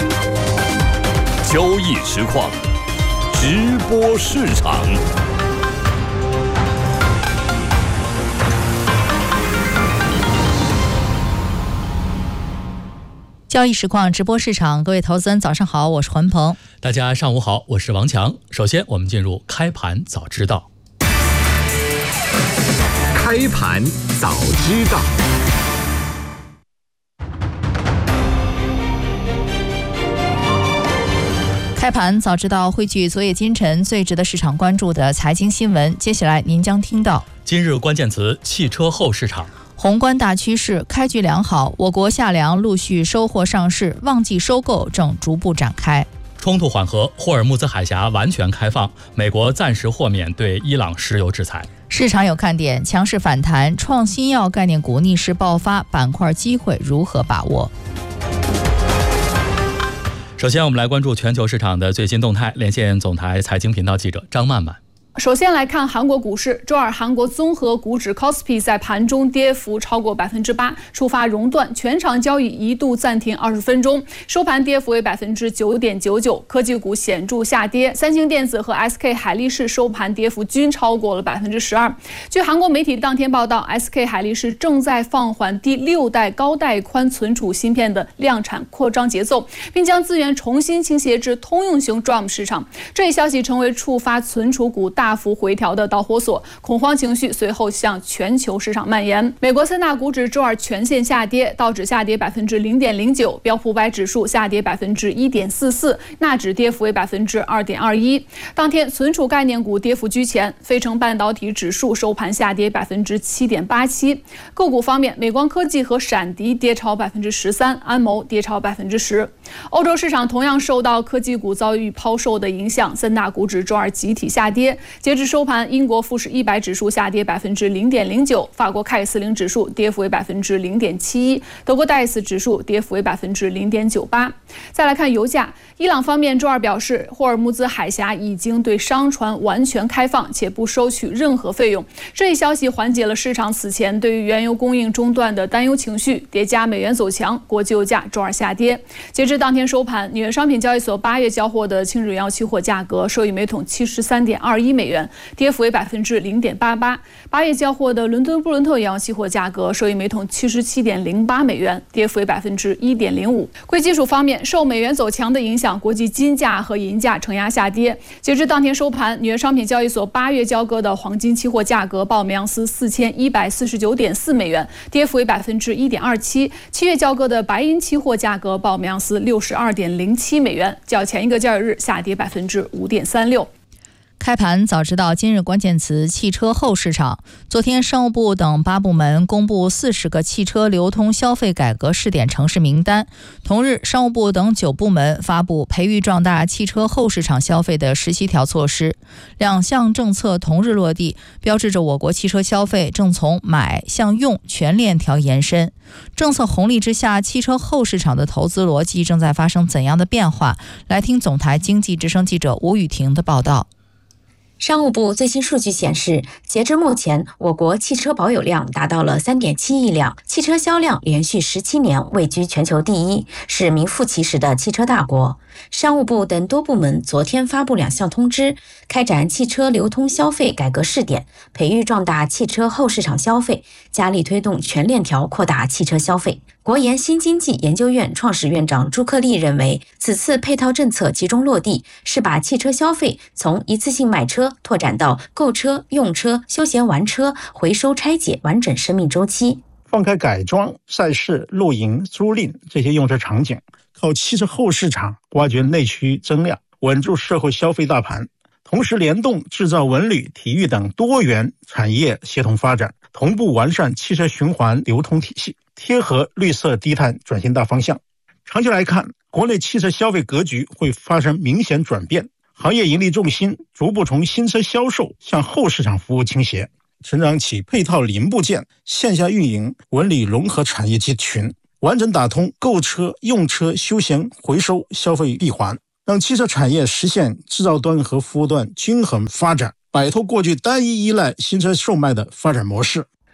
交易实况，直播市场。 交易实况直播市场，各位投资人早上好，我是环鹏。 大家上午好，我是王强。首先我们进入开盘早知道。 开盘早知道。 开盘早知道汇聚昨夜今晨最值得市场关注的财经新闻，接下来您将听到： 今日关键词汽车后市场。 宏观大趋势开局良好，我国夏粮陆续收获上市，旺季收购正逐步展开。 冲突缓和，霍尔木兹海峡完全开放，美国暂时豁免对伊朗石油制裁。 市场有看点，强势反弹，创新药概念股逆势爆发，板块机会如何把握？ 首先我们来关注全球市场的最新动态，连线总台财经频道记者张曼曼。 首先来看韩国股市，周二韩国综合股指 KOSPI 在盘中跌幅超过 8%， 触发熔断，全场交易一度暂停20分钟，收盘跌幅为 9.99%， 科技股显著下跌，三星电子和 SK 海力士收盘跌幅均超过了 12%。 据韩国媒体当天报道， SK 海力士正在放缓第6代高带宽存储芯片的量产扩张节奏，并将资源重新倾斜至通用型 DRAM 市场。这一消息成为触发存储股大幅回调的导火索，恐慌情绪随后向全球市场蔓延。美国三大股指周二全线下跌，道指下跌 0.09%， 标普500指数下跌 1.44%， 纳指跌幅为 2.21%。 当天存储概念股跌幅居前，费城半导体指数收盘下跌 7.87%。 个股方面，美光科技和闪迪跌超 13%， 安谋跌超 10%。 欧洲市场同样受到科技股遭遇抛售的影响，三大股指周二集体下跌。截至收盘，英国富时100指数下跌 0.09%， 法国凯斯林指数跌幅为 0.71%， 德国戴斯指数跌幅为 0.98%。 再来看油价，伊朗方面周二表示，霍尔木兹海峡已经对商船完全开放，且不收取任何费用。这一消息缓解了市场此前对于原油供应中断的担忧情绪，叠加美元走强，国际油价周二下跌。截至当天收盘，纽约商品交易所8月交货的轻质原油期货价格收于每桶73.21美元，跌幅为 0.88%。 8月交货的伦敦布伦特原油期货价格收于每桶77.08美元，跌幅为 1.05%。 贵金属方面，受美元走强的影响，国际金价和银价承压下跌。截至当天收盘，纽约商品交易所8月交割的黄金期货价格报每盎司4149.4美元，跌幅为 1.27%。 7月交割的白银期货价格报每盎司62.07美元，较前一个交易日下跌 5.36%。 开盘早知道今日关键词汽车后市场。昨天商务部等8部门公布40个汽车流通消费改革试点城市名单。同日，商务部等9部门发布培育壮大汽车后市场消费的17条措施，2项政策同日落地，标志着我国汽车消费正从买向用全链条延伸。政策红利之下，汽车后市场的投资逻辑正在发生怎样的变化？来听总台经济之声记者吴雨婷的报道。 商务部最新数据显示，截至目前，我国汽车保有量达到了 3.7 亿辆，汽车销量连续17年位居全球第一，是名副其实的汽车大国。商务部等多部门昨天发布2项通知，开展汽车流通消费改革试点，培育壮大汽车后市场消费，加力推动全链条扩大汽车消费。国研新经济研究院创始院长朱克利认为，此次配套政策集中落地，是把汽车消费从一次性买车拓展到购车、用车、休闲玩车、回收拆解完整生命周期。 放开改装、赛事、露营、租赁这些用车场景，靠汽车后市场挖掘内需增量，稳住社会消费大盘，同时联动制造、文旅、体育等多元产业协同发展，同步完善汽车循环流通体系，贴合绿色低碳转型大方向。长期来看，国内汽车消费格局会发生明显转变，行业盈利重心逐步从新车销售向后市场服务倾斜，成长起配套零部件、线下运营、文旅融合产业集群，完整打通购车、用车、休闲、回收消费闭环，让汽车产业实现制造端和服务端均衡发展，摆脱过去单一依赖新车售卖的发展模式。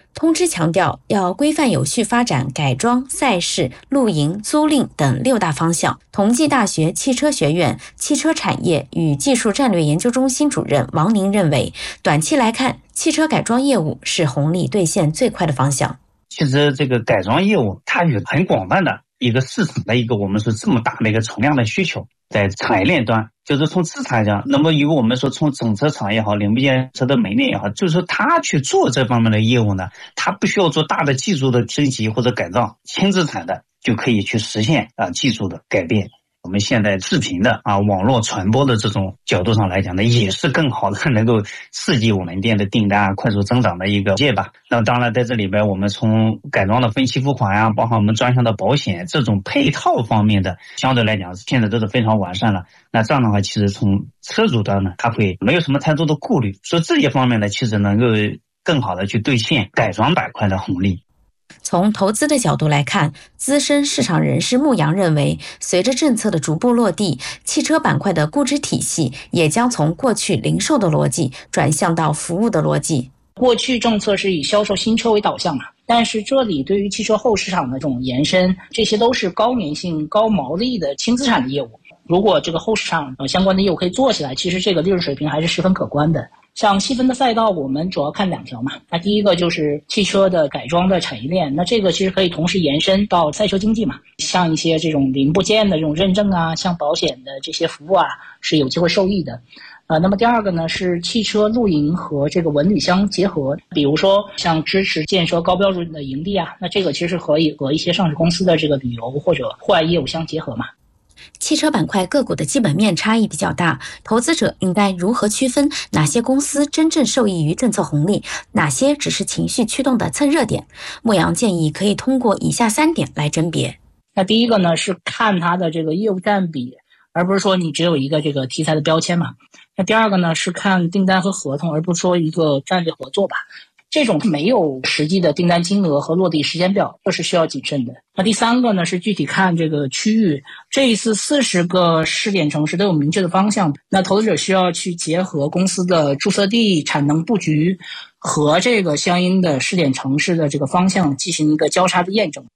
通知强调，要规范有序发展改装、赛事、露营、租赁等6大方向。同济大学汽车学院汽车产业与技术战略研究中心主任王宁认为，短期来看，汽车改装业务是红利兑现最快的方向。 其实这个改装业务它有很广泛的一个市场的一个我们说这么大的一个存量的需求，在产业链端，就是从资产上，那么如果我们说从整车厂也好，零部件车的门店也好，就是说他去做这方面的业务呢，他不需要做大的技术的升级或者改造，轻资产的就可以去实现技术的改变。我们现在视频的网络传播的这种角度上来讲呢，也是更好的能够刺激我们店的订单快速增长的一个阶吧。那当然在这里边，我们从改装的分期付款包括我们专项的保险这种配套方面的，相对来讲现在都是非常完善了。那这样的话，其实从车主端呢，他会没有什么太多的顾虑，所以这些方面呢，其实能够更好的去兑现改装板块的红利。 从投资的角度来看，资深市场人士牧羊认为，随着政策的逐步落地，汽车板块的估值体系也将从过去零售的逻辑转向到服务的逻辑。 过去政策是以销售新车为导向嘛，但是这里对于汽车后市场的这种延伸，这些都是高粘性、高毛利的轻资产的业务。如果这个后市场相关的业务可以做起来，其实这个利润水平还是十分可观的。像细分的赛道，我们主要看2条嘛。那第一个就是汽车的改装的产业链，那这个其实可以同时延伸到赛车经济嘛，像一些这种零部件的这种认证像保险的这些服务是有机会受益的。那么第二个呢是汽车露营和这个文旅相结合，比如说像支持建设高标准的营地那这个其实可以和一些上市公司的这个旅游或者户外业务相结合嘛。 汽车板块个股的基本面差异比较大，投资者应该如何区分哪些公司真正受益于政策红利，哪些只是情绪驱动的蹭热点？牧羊建议可以通过以下3点来甄别。 那第一个呢是看它的这个业务占比，而不是说你只有一个这个题材的标签嘛。那第二个呢是看订单和合同，而不是说一个战略合作吧。这种没有实际的订单金额和落地时间表，这是需要谨慎的。那第三个呢是具体看这个区域，这一次40个试点城市都有明确的方向，那投资者需要去结合公司的注册地、产能布局和这个相应的试点城市的这个方向进行一个交叉的验证。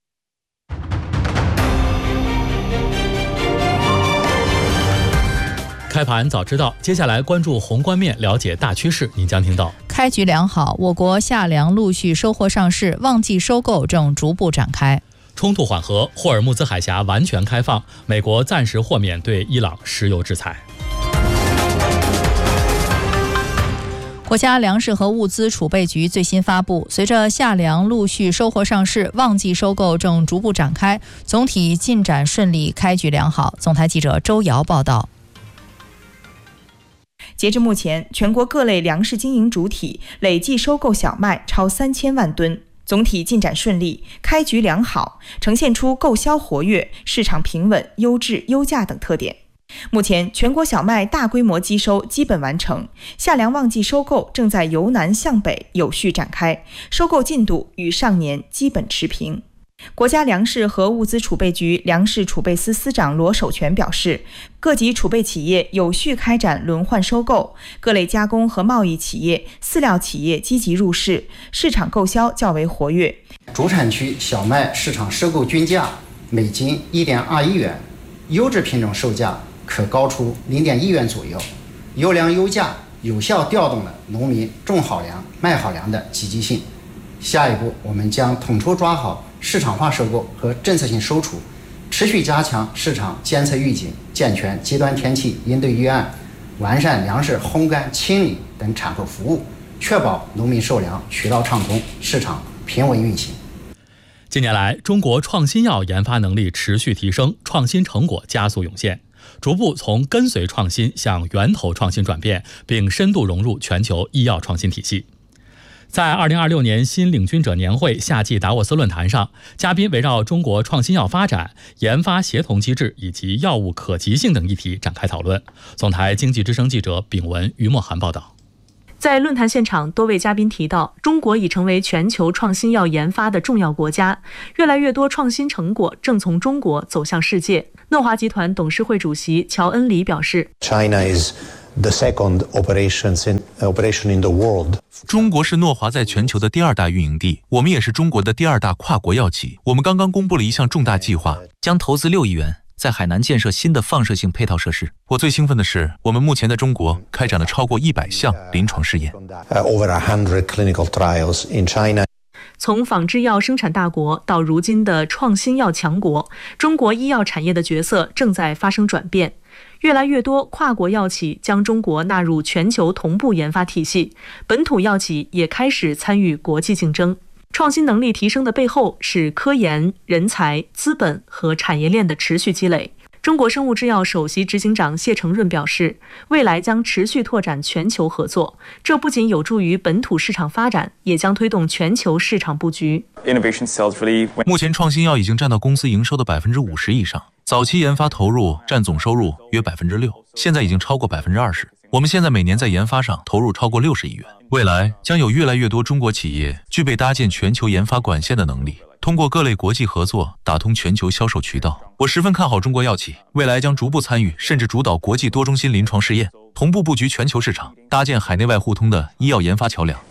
开盘早知道，接下来关注宏观面，了解大趋势。您将听到： 开局良好，我国夏粮陆续收获上市，旺季收购正逐步展开； 冲突缓和，霍尔木兹海峡完全开放，美国暂时豁免对伊朗石油制裁。国家粮食和物资储备局最新发布，随着夏粮陆续收获上市，旺季收购正逐步展开，总体进展顺利，开局良好。总台记者周瑶报道。 截至目前，全国各类粮食经营主体累计收购小麦超3000万吨，总体进展顺利，开局良好，呈现出购销活跃、市场平稳、优质、优价等特点。目前，全国小麦大规模机收基本完成，夏粮旺季收购正在由南向北有序展开，收购进度与上年基本持平。国家粮食和物资储备局粮食储备司司长罗守全表示，各级储备企业有序开展轮换收购，各类加工和贸易企业、饲料企业积极入市，市场购销较为活跃。 主产区小麦市场收购均价每斤1.21元，优质品种售价可高出0.1元左右，优粮优价有效调动了农民种好粮、卖好粮的积极性。下一步，我们将统筹抓好市场化收购和政策性收储，持续加强市场监测预警，健全极端天气应对预案，完善粮食烘干、清理等产后服务，确保农民售粮渠道畅通，市场平稳运行。 近年来，中国创新药研发能力持续提升，创新成果加速涌现，逐步从跟随创新向源头创新转变，并深度融入全球医药创新体系。在2026年新领军者年会夏季达沃斯论坛上，嘉宾围绕中国创新药发展、研发协同机制以及药物可及性等议题展开讨论。总台经济之声记者秉文、于墨涵报道。 在论坛现场，多位嘉宾提到，中国已成为全球创新药研发的重要国家，越来越多创新成果正从中国走向世界。诺华集团董事会主席乔恩里表示， China is the second operation in the world. 中国是诺华在全球的第2大运营地，我们也是中国的第2大跨国药企。我们刚刚公布了一项重大计划，将投资6亿元。在海南建设新的放射性配套设施。我最兴奋的是，我们目前在中国开展了超过100项临床试验。 Over 100 clinical trials in China. 从仿制药生产大国到如今的创新药强国，中国医药产业的角色正在发生转变。越来越多跨国药企将中国纳入全球同步研发体系，本土药企也开始参与国际竞争。创新能力提升的背后是科研、人才、资本和产业链的持续积累。中国生物制药首席执行长谢成润表示，未来将持续拓展全球合作，这不仅有助于本土市场发展，也将推动全球市场布局。 目前创新药已经占到公司营收的50%以上，早期研发投入占总收入约6%，现在已经超过20%。我们现在每年在研发上投入超过60亿元，未来将有越来越多中国企业具备搭建全球研发管线的能力，通过各类国际合作打通全球销售渠道。我十分看好中国药企，未来将逐步参与甚至主导国际多中心临床试验，同步布局全球市场，搭建海内外互通的医药研发桥梁。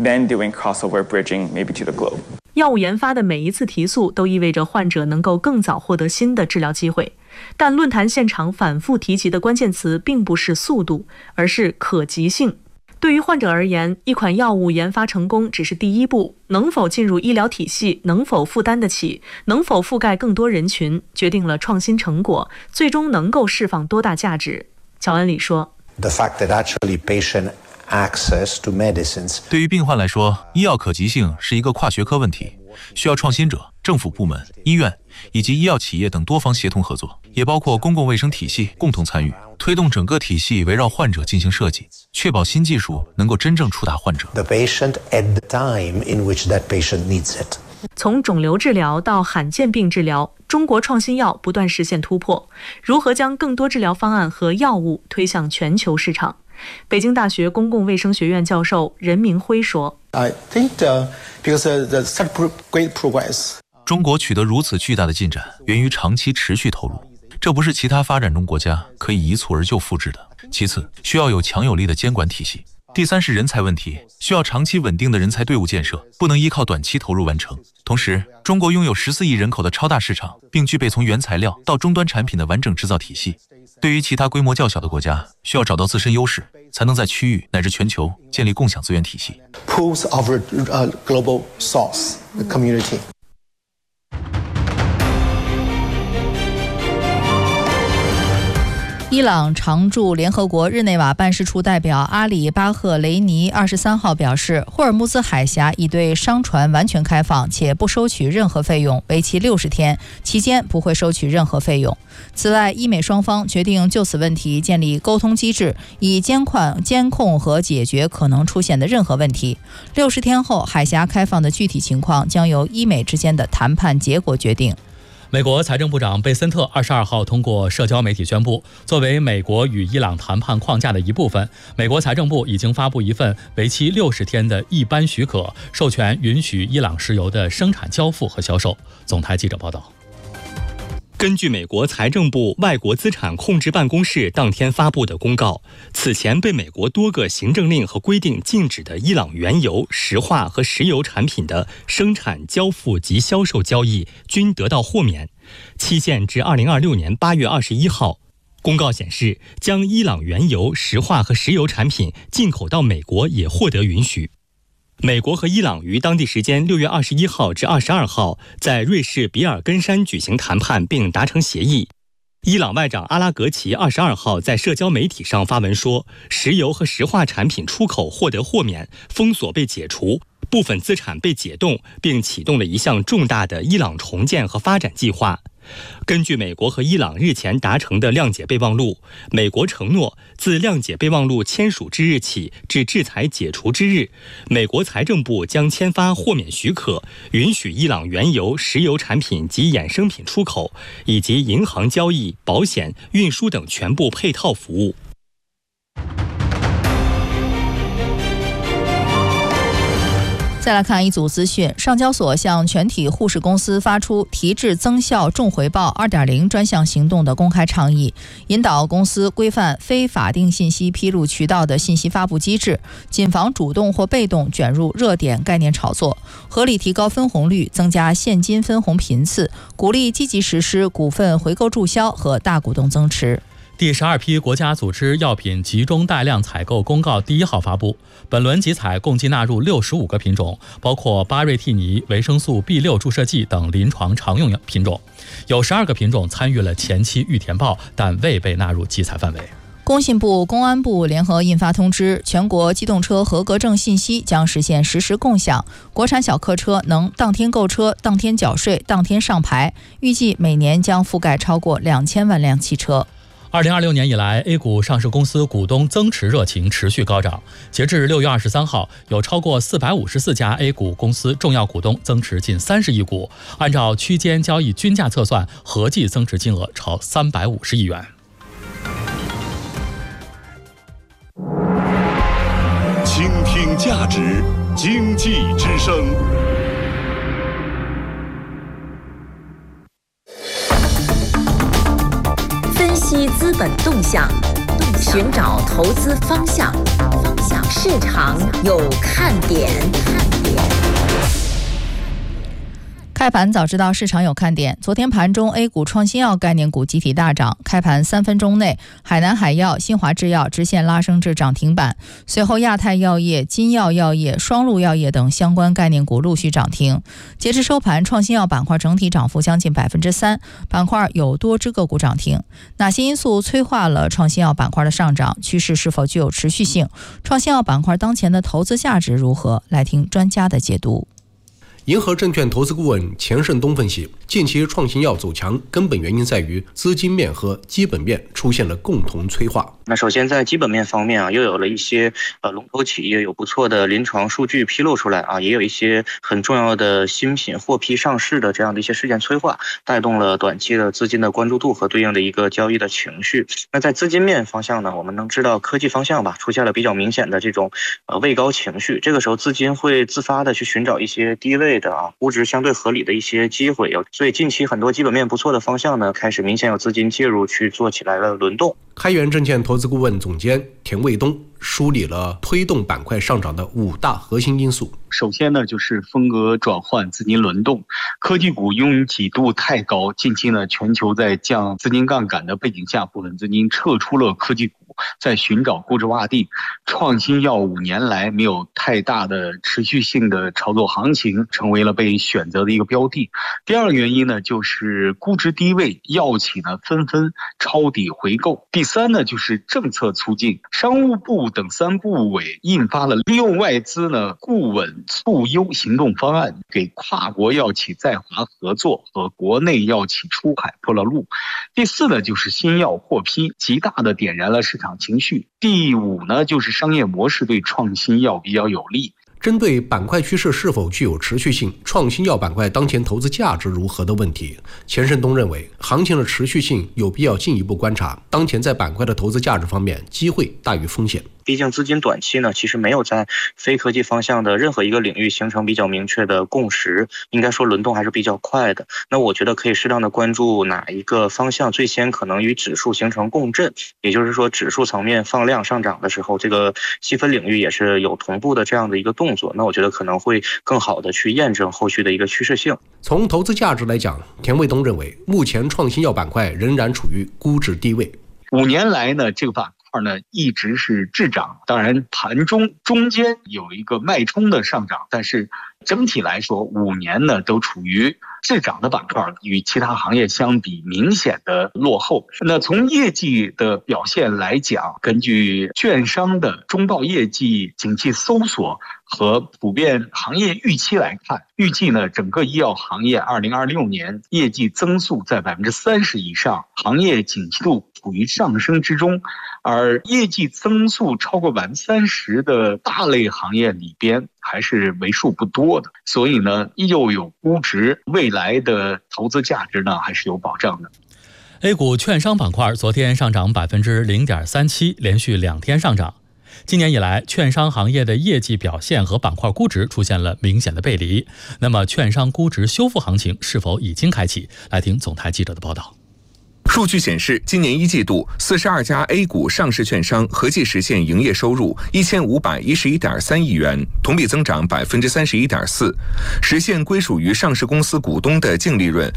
药物研发的每一次提速都意味着患者能够更早获得新的治疗机会，但论坛现场反复提及的关键词并不是速度，而是可及性。对于患者而言，一款药物研发成功只是第一步，能否进入医疗体系，能否负担得起，能否覆盖更多人群，决定了创新成果最终能够释放多大价值。乔恩里说， The fact that actually patient access to medicines. 对于病患来说，医药可及性是一个跨学科问题，需要创新者、政府部门、医院以及医药企业等多方协同合作，也包括公共卫生体系共同参与，推动整个体系围绕患者进行设计，确保新技术能够真正触达患者。 The patient at the time in which that patient needs it. 从肿瘤治疗到罕见病治疗，中国创新药不断实现突破。如何将更多治疗方案和药物推向全球市场？北京大学公共卫生学院教授任明辉说 I think because the such great progress. 中国取得如此巨大的进展，源于长期持续投入，这不是其他发展中国家可以一蹴而就复制的。其次，需要有强有力的监管体系。第三是人才问题，需要长期稳定的人才队伍建设，不能依靠短期投入完成。同时，中国拥有14亿人口的超大市场，并具备从原材料到终端产品的完整制造体系。对于其他规模较小的国家，需要找到自身优势，才能在区域乃至全球建立共享资源体系。 Pools of global source community. 伊朗常驻联合国日内瓦办事处代表阿里巴赫雷尼23号表示，霍尔木兹海峡已对商船完全开放，且不收取任何费用，为期60天，期间不会收取任何费用。此外，伊美双方决定就此问题建立沟通机制，以监控和解决可能出现的任何问题。60天后，海峡开放的具体情况将由伊美之间的谈判结果决定。 美国财政部长贝森特22号通过社交媒体宣布，作为美国与伊朗谈判框架的一部分，美国财政部已经发布一份为期60天的一般许可，授权允许伊朗石油的生产、交付和销售。总台记者报道。 根据美国财政部外国资产控制办公室当天发布的公告，此前被美国多个行政令和规定禁止的伊朗原油、石化和石油产品的生产、交付及销售交易均得到豁免，期限至2026年8月21号。公告显示，将伊朗原油、石化和石油产品进口到美国也获得允许。美国和伊朗于当地时间6月21号至22号在瑞士比尔根山举行谈判并达成协议。伊朗外长阿拉格齐22号在社交媒体上发文说，石油和石化产品出口获得豁免，封锁被解除，部分资产被解冻，并启动了一项重大的伊朗重建和发展计划。根据美国和伊朗日前达成的谅解备忘录，美国承诺自谅解备忘录签署之日起至制裁解除之日，美国财政部将签发豁免许可，允许伊朗原油、石油产品及衍生品出口，以及银行交易、保险、运输等全部配套服务。 再来看一组资讯，上交所向全体护士公司发出提质增效重回报 2.0 专项行动的公开倡议，引导公司规范非法定信息披露渠道的信息发布机制，谨防主动或被动卷入热点概念炒作，合理提高分红率，增加现金分红频次，鼓励积极实施股份回购注销和大股东增持。 第12批国家组织药品集中带量采购公告第1号发布，本轮集采共计纳入65个品种，包括巴瑞替尼、维生素 B6 注射剂等临床常用品种，有12个品种参与了前期预填报，但未被纳入集采范围。 工信部、公安部联合印发通知，全国机动车合格证信息将实现实时共享，国产小客车能当天购车、当天缴税、当天上牌，预计每年将覆盖超过2000万辆汽车。 2026年以来 ，A 股上市公司股东增持热情持续高涨。截至6月23号，有超过454家 A 股公司重要股东增持近30亿股，按照区间交易均价测算，合计增持金额超350亿元。 倾听价值，经济之声。 资本动向，寻找投资方向，市场有看点。 开盘早知道市场有看点。昨天盘中 A 股创新药概念股集体大涨，开盘3分钟内，海南海药、新华制药直线拉升至涨停板，随后亚太药业、金药药业、双鹿药业等相关概念股陆续涨停。截至收盘，创新药板块整体涨幅将近3%，板块有多只个股涨停。哪些因素催化了创新药板块的上涨？趋势是否具有持续性？创新药板块当前的投资价值如何？来听专家的解读。 银河证券投资顾问钱胜东分析，近期创新药走强，根本原因在于资金面和基本面出现了共同催化。 那首先在基本面方面又有了一些龙头企业有不错的临床数据披露出来也有一些很重要的新品获批上市的这样的一些事件催化，带动了短期的资金的关注度和对应的一个交易的情绪。那在资金面方向呢，我们能知道科技方向出现了比较明显的这种位高情绪，这个时候资金会自发的去寻找一些低位的估值相对合理的一些机会，所以近期很多基本面不错的方向呢，开始明显有资金介入去做起来了轮动。 开源证券投资顾问总监田卫东梳理了推动板块上涨的5大核心因素。 首先呢，就是风格转换、资金轮动。科技股拥挤度太高，近期呢，全球在降资金杠杆的背景下，部分资金撤出了科技股，在寻找估值洼地。创新药5年来没有太大的持续性的炒作行情，成为了被选择的一个标的。第二个原因呢，就是估值低位，药企呢纷纷抄底回购。第三呢，就是政策促进，商务部等3部委印发了利用外资呢固稳促优行动方案，给跨国药企在华合作和国内药企出海铺了路。第四呢，就是新药获批，极大的点燃了市场情绪。第5呢，就是商业模式对创新药比较有利。 针对板块趋势是否具有持续性，创新药板块当前投资价值如何的问题，钱胜东认为，行情的持续性有必要进一步观察。当前在板块的投资价值方面，机会大于风险。 毕竟资金短期呢，其实没有在非科技方向的任何一个领域形成比较明确的共识，应该说轮动还是比较快的。那我觉得可以适当的关注哪一个方向最先可能与指数形成共振，也就是说指数层面放量上涨的时候，这个细分领域也是有同步的这样的一个动作，那我觉得可能会更好的去验证后续的一个趋势性。 从投资价值来讲，田卫东认为，目前创新药板块仍然处于估值低位。 5年来呢，这个板块呢一直是滞涨，当然盘中间有一个脉冲的上涨，但是整体来说5年呢都处于滞涨的板块，与其他行业相比明显的落后。那从业绩的表现来讲，根据券商的中报业绩景气搜索和普遍行业预期来看，预计呢整个医药行业2026年业绩增速在30%以上，行业景气度处于上升之中。而业绩增速超过30%的大类行业里边还是为数不多的，所以呢又有估值，未来的投资价值呢还是有保障的。 A 股券商板块昨天上涨0.37%，连续2天上涨。 今年以来，券商行业的业绩表现和板块估值出现了明显的背离。那么，券商估值修复行情是否已经开启？来听总台记者的报道。 数据显示，今年一季度42家 A 股上市券商合计实现营业收入1511.3亿元，同比增长31.4%，实现归属于上市公司股东的净利润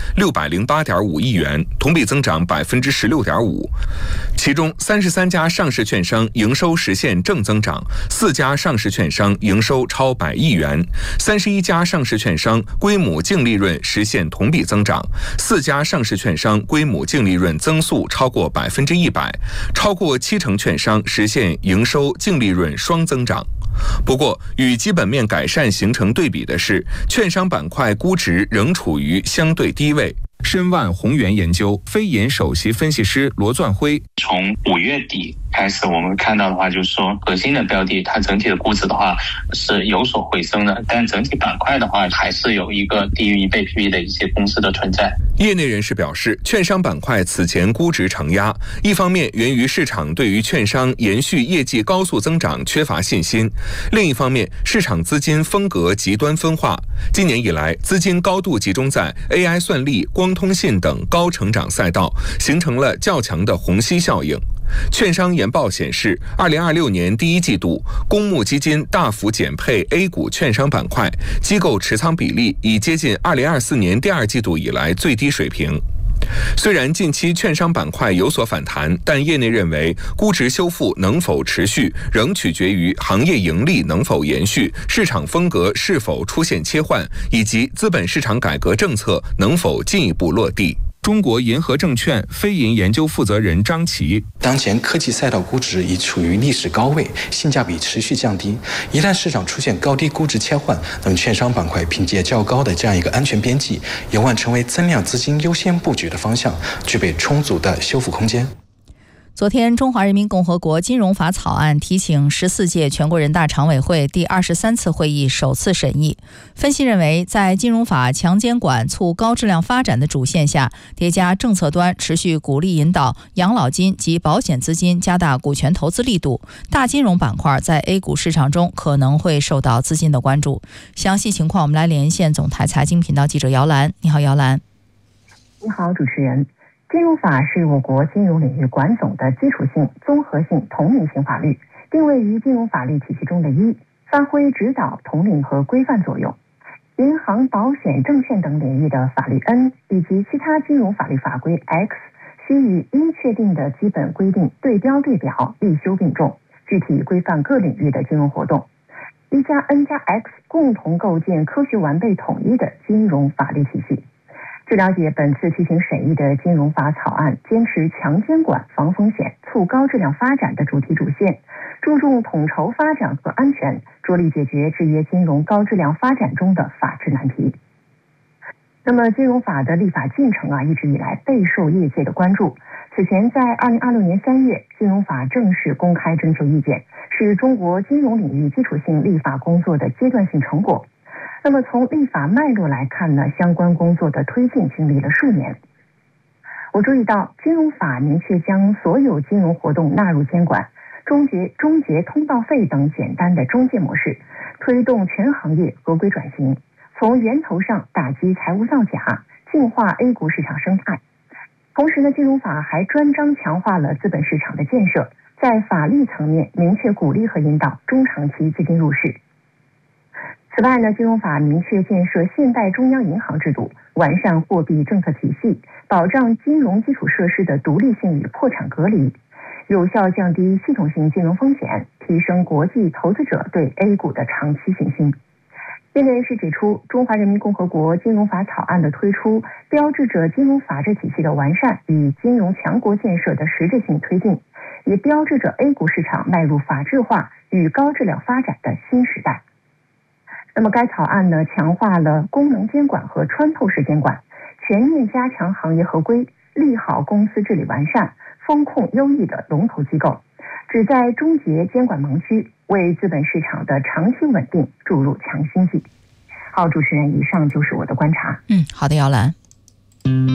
608.5亿元，同比增长16.5%。其中33家上市券商营收实现正增长，4家上市券商营收超100亿元，31家上市券商归母净利润实现同比增长，4家上市券商归母净利润增速超过100%，超过70%券商实现营收净利润双增长。不过，与基本面改善形成对比的是，券商板块估值仍处于相对低位。申万宏源研究非研首席分析师罗钻辉， 从5月底开始，我们看到的话，就是说核心的标的它整体的估值的话是有所回升的，但整体板块的话还是有一个低于1倍 PB 的一些公司的存在。 业内人士表示，券商板块此前估值承压，一方面源于市场对于券商延续业绩高速增长缺乏信心，另一方面市场资金风格极端分化。今年以来，资金高度集中在 AI 算力、光通信等高成长赛道，形成了较强的虹吸效应。券商研报显示，2026年第一季度，公募基金大幅减配 A 股券商板块，机构持仓比例已接近2024年第二季度以来最低水平。虽然近期券商板块有所反弹，但业内认为估值修复能否持续，仍取决于行业盈利能否延续、市场风格是否出现切换，以及资本市场改革政策能否进一步落地。中国银河证券非银研究负责人张琦， 当前科技赛道估值已处于历史高位，性价比持续降低。一旦市场出现高低估值切换，那么券商板块凭借较高的这样一个安全边际，有望成为增量资金优先布局的方向，具备充足的修复空间。 昨天，《中华人民共和国金融法》草案提请14届全国人大常委会第23次会议首次审议。分析认为，在金融法强监管、促高质量发展的主线下，叠加政策端持续鼓励引导养老金及保险资金加大股权投资力度，大金融板块在 A 股市场中可能会受到资金的关注。详细情况，我们来连线总台财经频道记者姚兰。你好，姚兰。 你好，主持人。金融法是我国金融领域管总的基础性、综合性、统领性法律，定位于金融法律体系中的一，发挥指导、统领和规范作用。银行、保险、证券等领域的法律 N 以及其他金融法律法规 X， 需与应确定的基本规定对标对表，必修并重，具体规范各领域的金融活动。1加 N 加 X 共同构建科学完备统一的金融法律体系。据了解，本次提请审议的金融法草案坚持强监管、防风险、促高质量发展的主题主线，注重统筹发展和安全，着力解决制约金融高质量发展中的法治难题。那么，金融法的立法进程一直以来备受业界的关注。此前，在2026年3月，金融法正式公开征求意见，是中国金融领域基础性立法工作的阶段性成果。那么从立法脉络来看呢，相关工作的推进经历了数年。我注意到，金融法明确将所有金融活动纳入监管，终结通道费等简单的中介模式，推动全行业合规转型，从源头上打击财务造假，净化 A 股市场生态。同时呢，金融法还专章强化了资本市场的建设，在法律层面明确鼓励和引导中长期资金入市。此外呢，金融法明确建设现代中央银行制度，完善货币政策体系，保障金融基础设施的独立性与破产隔离，有效降低系统性金融风险，提升国际投资者对 A 股的长期信心。业内人士指出，中华人民共和国金融法草案的推出，标志着金融法治体系的完善与金融强国建设的实质性推进，也标志着 A 股市场迈入法治化与高质量发展的新时代。那么该草案呢，强化了功能监管和穿透式监管，全面加强行业合规，立好公司治理完善、风控优异的龙头机构，旨在终结监管盲区，为资本市场的长期稳定注入强心剂。好，主持人，以上就是我的观察。 好的，姚兰。